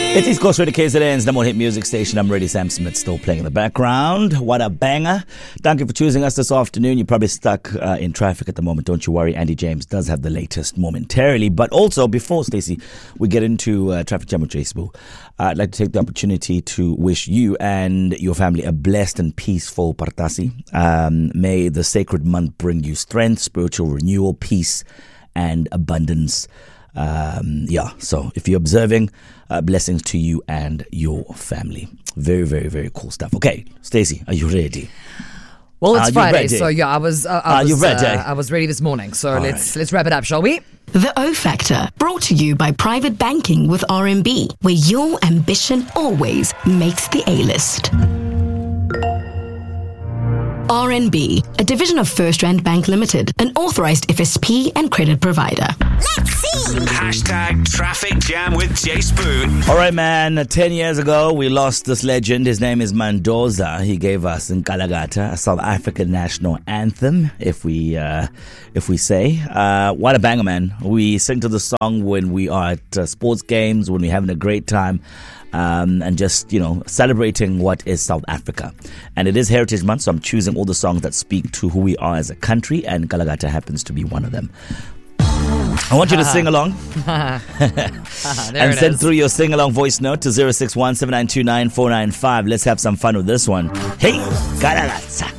It's East Coast Radio KZN's number one hit music station. I'm Ready Sam Smith, still playing in the background. What a banger. Thank you for choosing us this afternoon. You're probably stuck in traffic at the moment. Don't you worry. Andy James does have the latest momentarily. But also, before, Stacey, we get into Traffic Jam with Jace, I'd like to take the opportunity to wish you and your family a blessed and peaceful Partasi. May the sacred month bring you strength, spiritual renewal, peace, and abundance. So if you're observing, blessings to you and your family. Very, very, very cool stuff. Okay, Stacey, are you ready? Well, it's Friday, so I was ready this morning. So let's wrap it up, shall we? The O Factor, brought to you by Private Banking with RMB, where your ambition always makes the A-list. RNB, a division of First Rand Bank Limited, an authorized FSP and credit provider. Let's see! Hashtag Traffic Jam with Jace Boot. All right, man. 10 years ago, we lost this legend. His name is Mandoza. He gave us Nkalagata, a South African national anthem, if we say. What a banger, man. We sing to the song when we are at sports games, when we're having a great time. And just, celebrating what is South Africa. And it is Heritage Month, so I'm choosing all the songs that speak to who we are as a country, and Kalagata happens to be one of them. I want you to sing along and send through your sing-along voice note to 061 7929 495. Let's have some fun with this one. Hey, Kalagata.